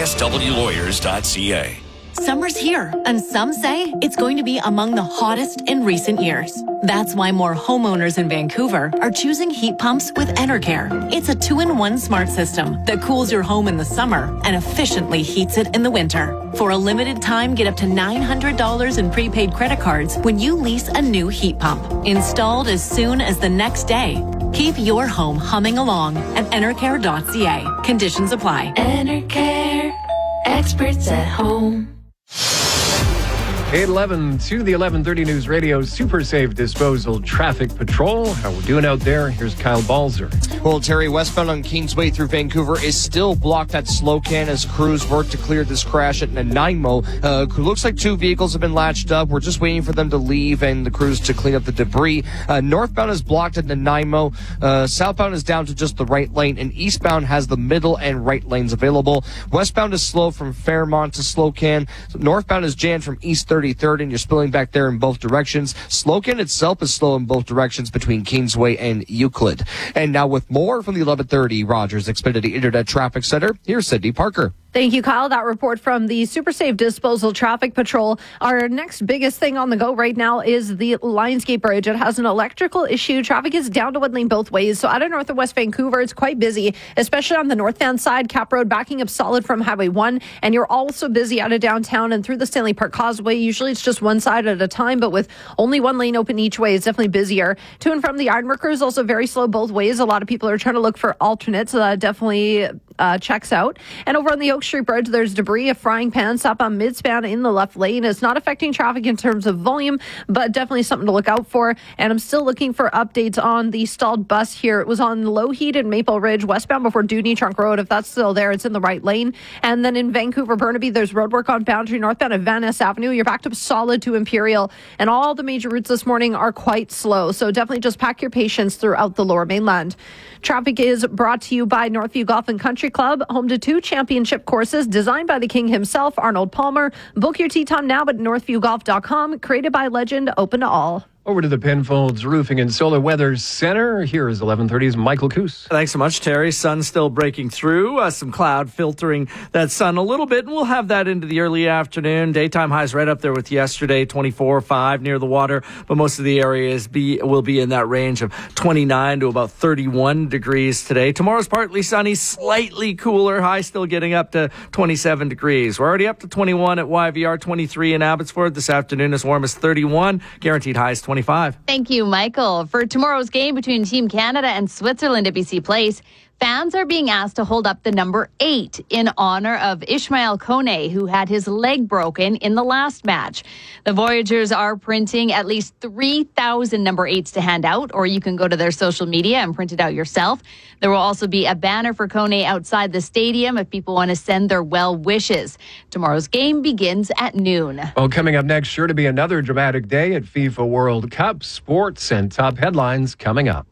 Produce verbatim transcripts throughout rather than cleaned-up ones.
s w lawyers dot c a. Summer's here, and some say it's going to be among the hottest in recent years. That's why more homeowners in Vancouver are choosing heat pumps with Enercare. It's a two-in-one smart system that cools your home in the summer and efficiently heats it in the winter. For a limited time, get up to nine hundred dollars in prepaid credit cards when you lease a new heat pump. Installed as soon as the next day. Keep your home humming along at enercare dot c a. Conditions apply. Enercare, experts at home. eight eleven to the eleven thirty News Radio Super Safe Disposal Traffic Patrol. How we're doing out there? Here's Kyle Balzer. Well, Terry, westbound on Kingsway through Vancouver is still blocked at Slocan as crews work to clear this crash at Nanaimo. Uh, looks like two vehicles have been latched up. We're just waiting for them to leave and the crews to clean up the debris. Uh, northbound is blocked at Nanaimo. Uh, southbound is down to just the right lane, and eastbound has the middle and right lanes available. Westbound is slow from Fairmont to Slocan. Northbound is jammed from East thirty-third, and you're spilling back there in both directions. Slocan itself is slow in both directions between Kingsway and Euclid. And now with more from the eleven thirty Rogers Xfinity Internet Traffic Center, here's Cindy Parker. Thank you, Kyle. That report from the Super Safe Disposal Traffic Patrol. Our next biggest thing on the go right now is the Lionsgate Bridge. It has an electrical issue. Traffic is down to one lane both ways. So out of north and west Vancouver, it's quite busy, especially on the northbound side. Cap Road backing up solid from Highway one. And you're also busy out of downtown and through the Stanley Park Causeway. Usually it's just one side at a time, but with only one lane open each way, it's definitely busier. To and from the Ironworker is also very slow both ways. A lot of people are trying to look for alternates. Uh, definitely uh, checks out. And over on the Oak Street Bridge, there's debris, a frying pan up on midspan in the left lane. It's not affecting traffic in terms of volume, but definitely something to look out for. And I'm still looking for updates on the stalled bus here. It was on Lougheed and Maple Ridge, westbound before Dewdney Trunk Road. If that's still there, it's in the right lane. And then in Vancouver, Burnaby, there's roadwork on Boundary northbound of Van Ness Avenue. You're backed up solid to Imperial. And all the major routes this morning are quite slow. So definitely just pack your patience throughout the lower mainland. Traffic is brought to you by Northview Golf and Country Club, home to two championship courses designed by the king himself, Arnold Palmer. Book your tee time now at northview golf dot com. Created by legend, open to all. Over to the Penfolds Roofing and Solar Weather Center. Here is eleven thirty's Michael Coos. Thanks so much, Terry. Sun still breaking through. Uh, some cloud filtering that sun a little bit, and we'll have that into the early afternoon. Daytime highs right up there with yesterday, twenty-four, five near the water, but most of the areas be will be in that range of twenty-nine to about thirty-one degrees today. Tomorrow's partly sunny, slightly cooler. High still getting up to twenty-seven degrees. We're already up to twenty-one at Y V R, twenty-three in Abbotsford. This afternoon as warm as thirty-one. Guaranteed highs twenty-five. Thank you, Michael. For tomorrow's game between Team Canada and Switzerland at B C Place, fans are being asked to hold up the number eight in honor of Ishmael Kone, who had his leg broken in the last match. The Voyagers are printing at least three thousand number eights to hand out, or you can go to their social media and print it out yourself. There will also be a banner for Kone outside the stadium if people want to send their well wishes. Tomorrow's game begins at noon. Well, coming up next, sure to be another dramatic day at FIFA World Cup. Sports and top headlines coming up.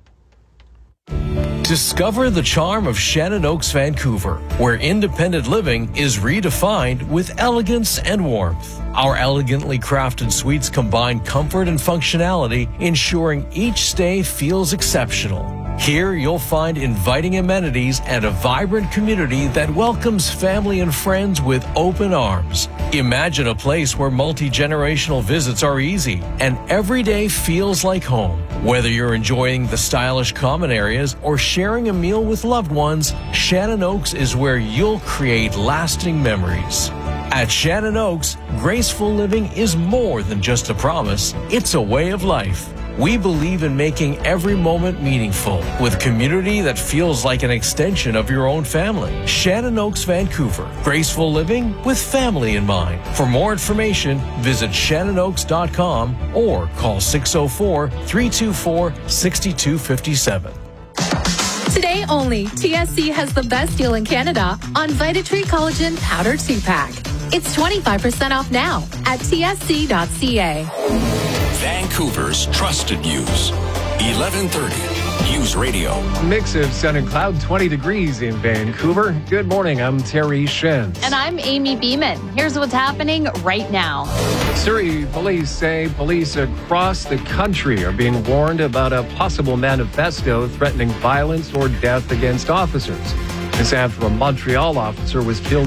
Discover the charm of Shannon Oaks, Vancouver, where independent living is redefined with elegance and warmth. Our elegantly crafted suites combine comfort and functionality, ensuring each stay feels exceptional. Here you'll find inviting amenities and a vibrant community that welcomes family and friends with open arms. Imagine a place where multi-generational visits are easy and every day feels like home. Whether you're enjoying the stylish common areas or sharing a meal with loved ones, Shannon Oaks is where you'll create lasting memories. At Shannon Oaks, graceful living is more than just a promise, it's a way of life. We believe in making every moment meaningful with community that feels like an extension of your own family. Shannon Oaks, Vancouver. Graceful living with family in mind. For more information, visit shannon oaks dot com or call six oh four, three two four, six two five seven. Today only, T S C has the best deal in Canada on Vitatree Collagen Powder two pack. It's twenty-five percent off now at t s c dot c a. Vancouver's trusted news. eleven thirty News Radio. Mix of sun and cloud, twenty degrees in Vancouver. Good morning, I'm Terry Shen. And I'm Amy Beeman. Here's what's happening right now. Surrey police say police across the country are being warned about a possible manifesto threatening violence or death against officers. This after a Montreal officer was killed